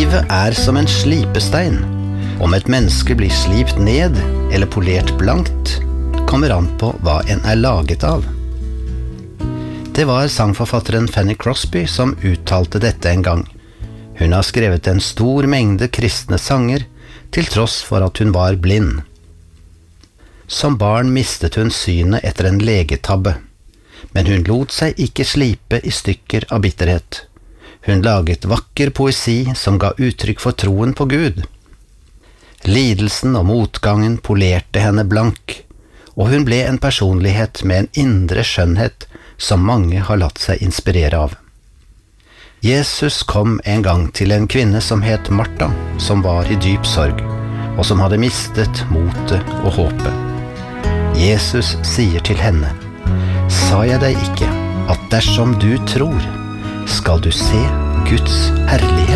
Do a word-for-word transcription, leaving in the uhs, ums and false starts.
Livet er som en slipestein. Om et menneske blir slipt ned eller polert blankt, kommer an på hva en er laget av. Det var sangforfatteren Fanny Crosby som uttalte dette en gang. Hun har skrevet en stor mengde kristne sanger, til tross for at hun var blind. Som barn mistet hun synet etter en legetabbe, men hun lot seg ikke slipe i stykker av bitterhet. Hun laget vakker poesi som ga uttrykk for troen på Gud. Lidelsen og motgangen polerte henne blank, og hun ble en personlighet med en indre skjønnhet som mange har latt seg inspirere av. Jesus kom en gang til en kvinne som het Martha, som var i dyp sorg, og som hadde mistet motet og håpet. Jesus sier til henne, «Sa jeg deg ikke at dersom du tror, skal du se Guds herlighet?»